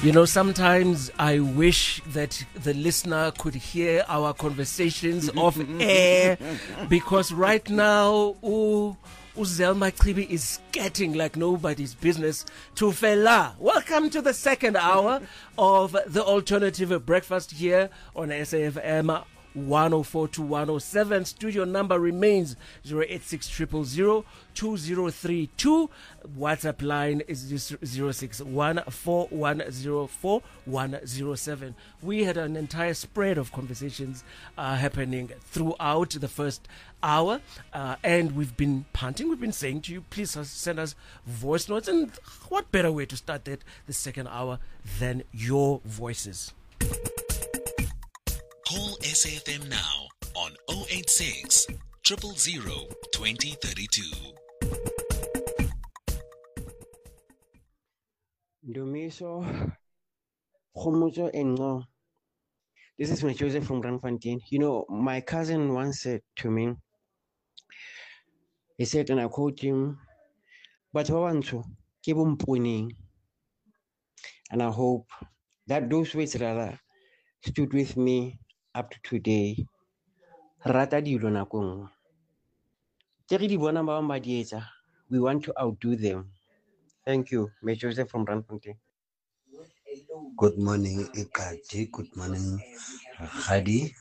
You know, sometimes I wish that the listener could hear our conversations off air, because right now, Zelma Chibi is scatting like nobody's business to Fela. Welcome to the second hour of the Alternative Breakfast here on SAFM 104 to 107. Studio number remains 086 000 2032. WhatsApp line is 0614104107. We had an entire spread of conversations happening throughout the first hour, and we've been punting. We've been saying to you, please send us voice notes, and what better way to start the second hour than your voices? Call SAFM now on 086 000 2032. Ndumiso, Khomotso Engo. This is my Joseph from Randfontein. You know, my cousin once said to me, he said, and I quote him, "But Wawantu, keep on pointing." And I hope that those words rather stood with me up to today. Rata dilo nako nngwe. Tse re di bona ba bang ba di etsa, we want to outdo them. Thank you. May Joseph from Randfontein. Good morning, Ikati. Good morning, Hadi.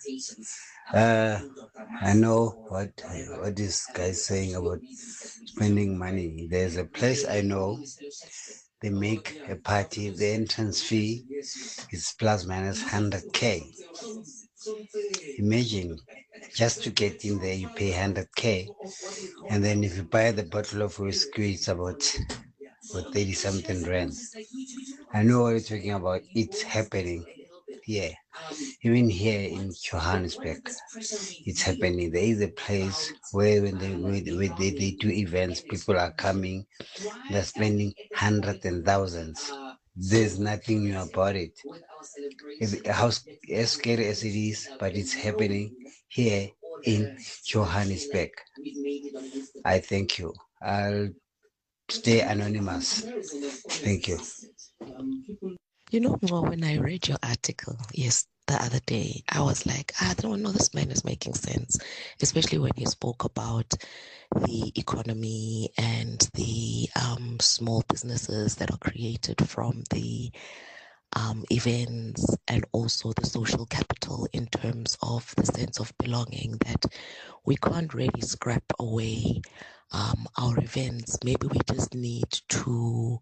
I know what this guy is saying about spending money. There's a place I know. They make a party. The entrance fee is plus minus 100K. Imagine, just to get in there, you pay 100K, and then if you buy the bottle of whiskey, it's about 30 something rand. I know what you're talking about. It's happening here, even here in Johannesburg. It's happening. There is a place where when they do events, people are coming, they're spending hundreds and thousands. There's nothing new about it. How as scary as it is, but it's happening here in Johannesburg. I thank you. I'll stay anonymous. Thank you. You know, when I read your article, the other day, I was like, I don't know, this man is making sense, especially when he spoke about the economy and the small businesses that are created from the events, and also the social capital in terms of the sense of belonging, that we can't really scrap away our events. Maybe we just need to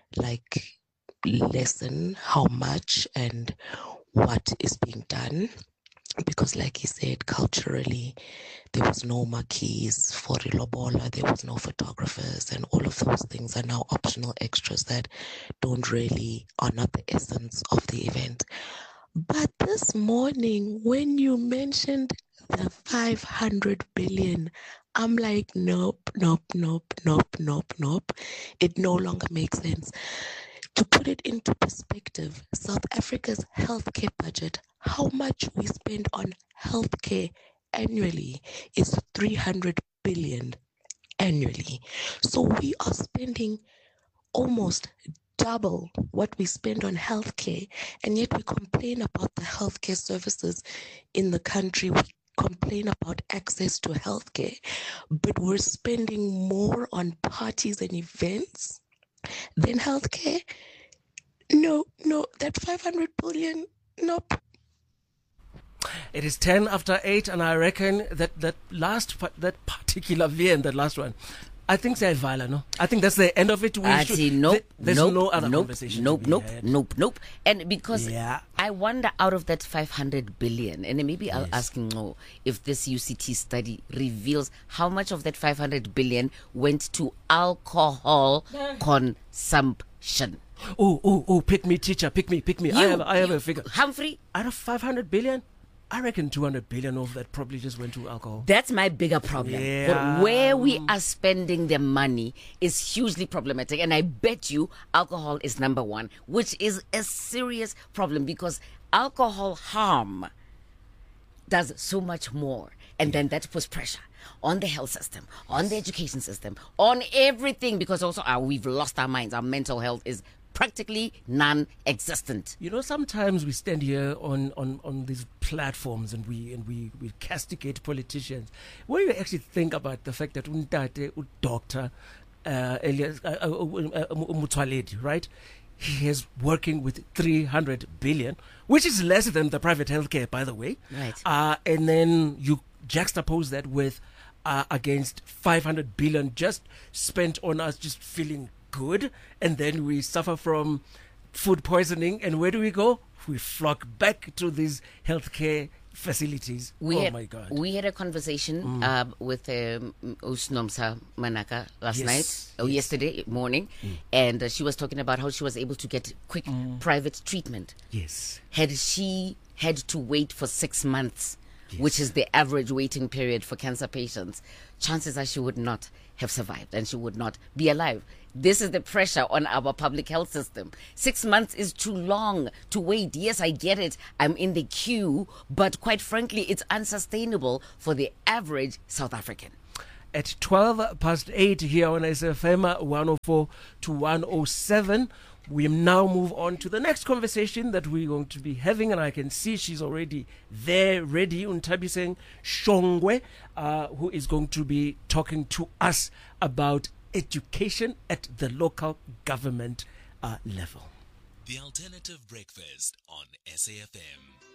lessen how much and what is being done, because like he said, culturally there was no marquees for Ilobola, there was no photographers, and all of those things are now optional extras that are not the essence of the event. But this morning when you mentioned the 500 billion, I'm like, nope. It no longer makes sense. To put it into perspective, South Africa's healthcare budget, how much we spend on healthcare annually, is 300 billion annually. So we are spending almost double what we spend on healthcare, and yet we complain about the healthcare services in the country. We complain about access to healthcare, but we're spending more on parties and events than healthcare. No, that 500 billion, nope. It is 10 after 8, and I reckon that particular VN, that last one, I think they Vala, no? I think that's the end of it. There's no other conversation. Nope. And because I wonder, out of that 500 billion, and maybe I'll ask Ngo if this UCT study reveals how much of that 500 billion went to alcohol consumption. Oh, pick me, teacher, pick me. I have a figure. Humphrey? Out of 500 billion, I reckon 200 billion of that probably just went to alcohol. That's my bigger problem. Yeah. But where we are spending the money is hugely problematic. And I bet you alcohol is number one, which is a serious problem, because alcohol harm does so much more. And then that puts pressure on the health system, on the education system, on everything, because also we've lost our minds. Our mental health is practically non-existent. You know, sometimes we stand here on these platforms and we castigate politicians. When you actually think about the fact that Untate, Dr. Elias Mutwaledi, right? He is working with 300 billion, which is less than the private healthcare, by the way. Right. And then you juxtapose that with against 500 billion just spent on us just feeling good, and then we suffer from food poisoning, and where do we go? We flock back to these healthcare facilities. My God. We had a conversation with Usnomsa Manaka last Yes, night, yes. yesterday morning, and she was talking about how she was able to get quick private treatment. Yes. Had she had to wait for 6 months, which is the average waiting period for cancer patients, chances are she would not have survived and she would not be alive. This is the pressure on our public health system. 6 months is too long to wait. Yes, I get it. I'm in the queue, but quite frankly, it's unsustainable for the average South African. At 8:12 here on SFM 104 to 107, we now move on to the next conversation that we're going to be having, and I can see she's already there, ready. Untabiseng Shongwe, who is going to be talking to us about education at the local government level. The Alternative Breakfast on SAFM.